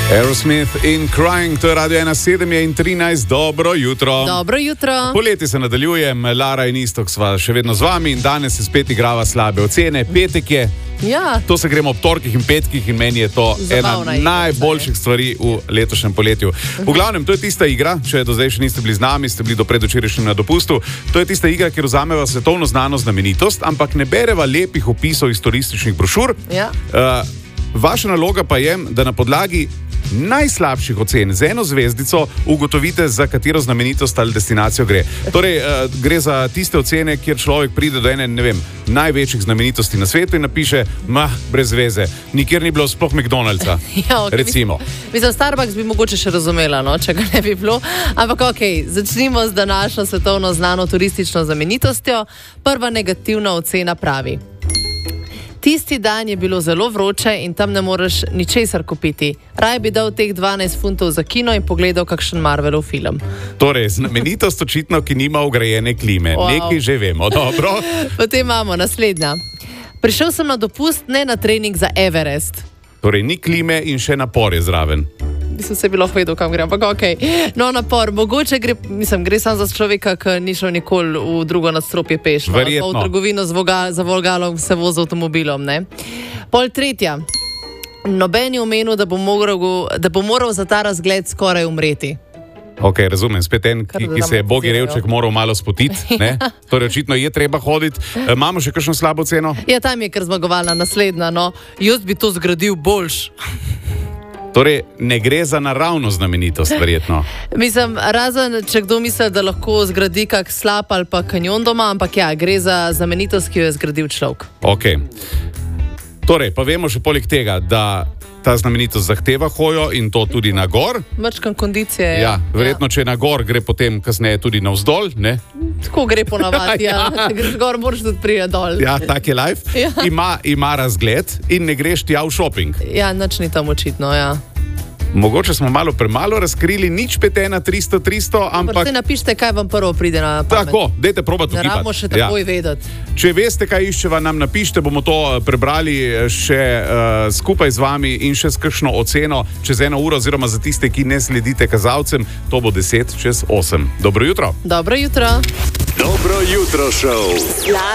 Aerosmith in Crying, to je Radio 1.7.13, dobro jutro. Dobro jutro. Poletje se nadaljuje, Lara in Istok sva še vedno z vami in danes se spet igrava slabe ocene. Petek je, Ja. to se gremo ob torkih in petkih in meni je to Zabavna ena igra, najboljših stvari v letošnjem poletju. V glavnem, to je tista igra, če do zdaj še niste bili z nami, ste bili do predvčerajšnjim na dopustu, to je tista igra, kjer vzameva svetovno znano znamenitost, ampak ne bereva lepih opisov iz turističnih brošur. Ja. Vaša naloga pa je, da na podlagi najslabših ocen z eno zvezdico ugotovite, za katero znamenitost ali destinacijo gre. Torej, gre za tiste ocene, kjer človek pride do ene, ne vem, največjih znamenitosti na svetu in napiše, brez veze, nikjer ni bilo sploh McDonald'sa, Ja, okay. recimo. Mislim, Starbucks bi mogoče še razumela, no, če ga ne bi bilo. Ampak začnimo z današnjo svetovno znano turistično znamenitostjo. Prva negativna ocena pravi: tisti dan je bilo zelo vroče in tam ne moreš ničesar kupiti. Raj bi dal teh 12 funtov za kino in pogledal kakšen Marvelov film. Torej, znamenitost očitno, ki nima vgrajene klime. Wow. Nekaj že vemo, dobro. Potem imamo naslednja. Prišel sem na dopust, ne na trening za Everest. Torej, ni klime in še napor je zraven. Mislim, se bi lahko vedel, kam gre, ampak No, napor, mogoče gre samo za človeka, ki ni šel nikoli v drugo nadstropje peš. Verjetno. Pa v trgovino za vogalom se vozi avtomobilom, ne. Pol tretja. Noben je omenil, da bo moral za ta razgled skoraj umreti. Ok, razumem, spet en, ki se je bogi revček moral malo spotiti, ne? Torej, očitno je treba hoditi. Imamo še kakšno slabo ceno? Ja, tam je kar zmagovalna naslednja, no. Jaz bi to zgradil boljš. Torej, ne gre za naravno znamenitost, verjetno. Mislim, razen, če kdo misli, da lahko zgradi kak slap ali pa kanjon doma, ampak ja, gre za znamenitost, ki jo je zgradil človek. Ok. Torej, pa vemo še poleg tega, da ta znamenitost zahteva hojo in to tudi na gor. Mrčkan kondicije. Ja, verjetno, če je na gor, gre potem kasneje tudi navzdol, ne? Tako gre ponavadi, ja. Greš gor, moraš tudi priti dol. Ja, tak je life. Ja. Ima razgled in ne greš tja v šoping. Ja, nič ni tam očitno, ja. Mogoče smo malo premalo razkrili, nič 51300, ampak... Prste napište, kaj vam prvo pride na pamet. Tako, dajte probati Ne ugibati. rabimo še takoj vedeti. Če veste, kaj iščeva, nam napište, bomo to prebrali še skupaj z vami in še s kakšno oceno čez 1 uro, oziroma za tiste, ki ne sledite kazalcem, to bo 10 čez 8. Dobro jutro. Dobro jutro. Dobro jutro, šov.